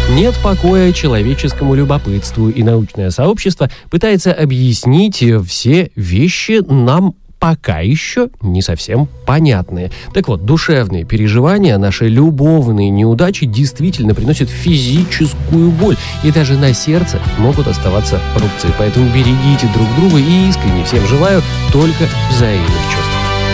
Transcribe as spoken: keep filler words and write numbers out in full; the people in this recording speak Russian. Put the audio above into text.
Нет покоя человеческому любопытству, и научное сообщество пытается объяснить все вещи нам пока еще не совсем понятные. Так вот, душевные переживания, наши любовные неудачи действительно приносят физическую боль, и даже на сердце могут оставаться рубцы. Поэтому берегите друг друга, и искренне всем желаю только взаимных чувств.